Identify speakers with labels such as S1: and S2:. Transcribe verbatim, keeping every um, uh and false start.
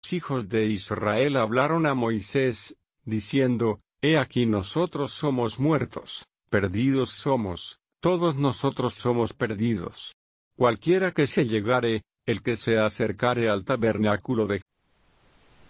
S1: hijos de Israel hablaron a Moisés, diciendo, He aquí nosotros somos muertos, perdidos somos, todos nosotros somos perdidos. Cualquiera que se llegare, el que se acercare al tabernáculo de